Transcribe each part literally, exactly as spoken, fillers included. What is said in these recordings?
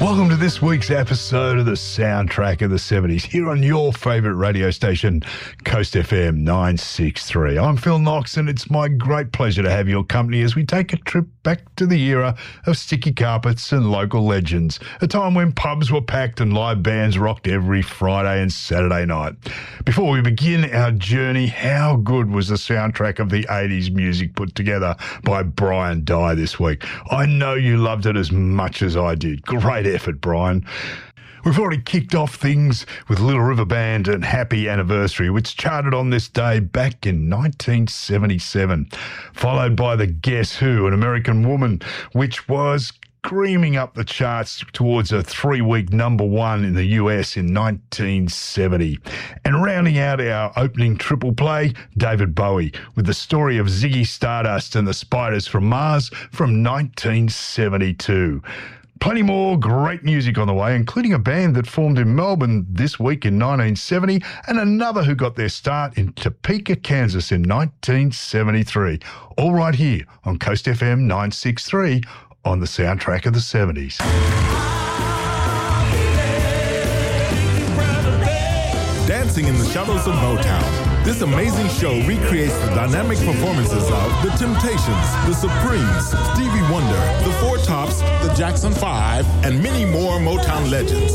Welcome to this week's episode of the Soundtrack of the seventies here on your favourite radio station, Coast F M nine sixty-three. I'm Phil Knox and it's my great pleasure to have your company as we take a trip back to the era of sticky carpets and local legends, a time when pubs were packed and live bands rocked every Friday and Saturday night. Before we begin our journey, how good was the soundtrack of the eighties music put together by Brian Dye this week? I know you loved it as much as I did. Great effort, Brian. We've already kicked off things with Little River Band and Happy Anniversary, which charted on this day back in nineteen seventy-seven, followed by the Guess Who, An American Woman, which was screaming up the charts towards a three-week number one in the U S in nineteen seventy. And rounding out our opening triple play, David Bowie, with the story of Ziggy Stardust and the Spiders from Mars from nineteen seventy-two. Plenty more great music on the way, including a band that formed in Melbourne this week in nineteen seventy and another who got their start in Topeka, Kansas in nineteen seventy-three. All right here on Coast F M nine sixty-three on the Soundtrack of the seventies. Dancing in the Shadows of Motown. This amazing show recreates the dynamic performances of The Temptations, The Supremes, Stevie Wonder, The Four Tops, The Jackson Five, and many more Motown legends.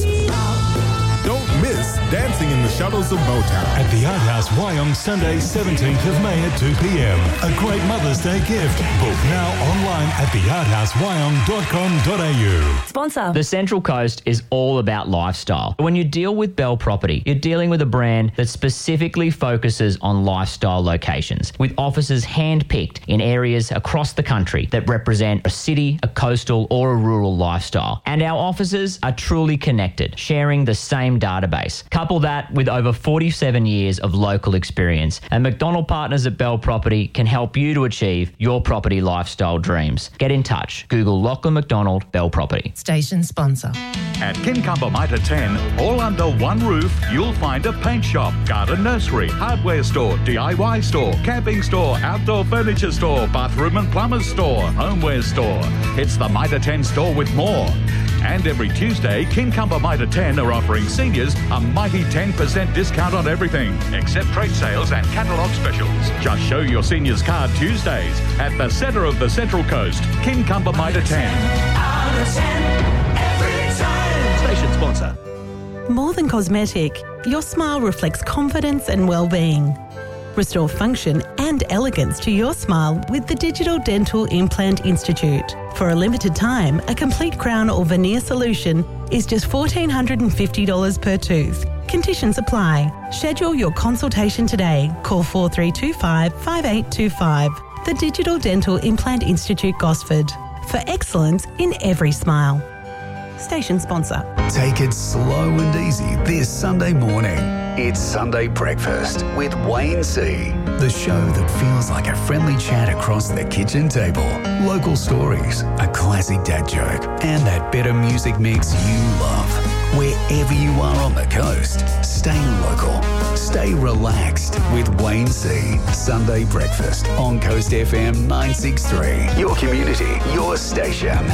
Don't miss Dancing in the Shadows of Motown. At the Art House Wyong, Sunday, seventeenth of May at two p.m. A great Mother's Day gift. Book now online at the art house wyong dot com dot a u. Sponsor. The Central Coast is all about lifestyle. When you deal with Bell Property, you're dealing with a brand that specifically focuses on lifestyle locations, with offices hand-picked in areas across the country that represent a city, a coastal, or a rural lifestyle. And our offices are truly connected, sharing the same database. Couple that with over forty-seven years of local experience, and McDonald Partners at Bell Property can help you to achieve your property lifestyle dreams. Get in touch. Google Lachlan McDonald Bell Property. Station sponsor. At Kincumber Mitre ten, all under one roof, you'll find a paint shop, garden nursery, hardware store, D I Y store, camping store, outdoor furniture store, bathroom and plumber's store, homeware store. It's the Mitre ten store with more. And every Tuesday, Kincumber Mitre ten are offering seniors a mighty ten percent discount on everything, except trade sales and catalogue specials. Just show your seniors card Tuesdays at the centre of the Central Coast, Kincumber Mitre ten. Out of ten, every time. Station sponsor. More than cosmetic, your smile reflects confidence and well-being. Restore function and elegance to your smile with the Digital Dental Implant Institute. For a limited time, a complete crown or veneer solution is just one thousand four hundred fifty dollars per tooth. Conditions apply. Schedule your consultation today. Call four three two five, five eight two five. The Digital Dental Implant Institute, Gosford. For excellence in every smile. Station sponsor. Take it slow and easy this Sunday morning. It's Sunday Breakfast with Wayne C. The show that feels like a friendly chat across the kitchen table. Local stories, a classic dad joke, and that better music mix you love. Wherever you are on the coast, stay local. Stay relaxed with Wayne C. Sunday Breakfast on Coast F M nine sixty-three. Your community, your station.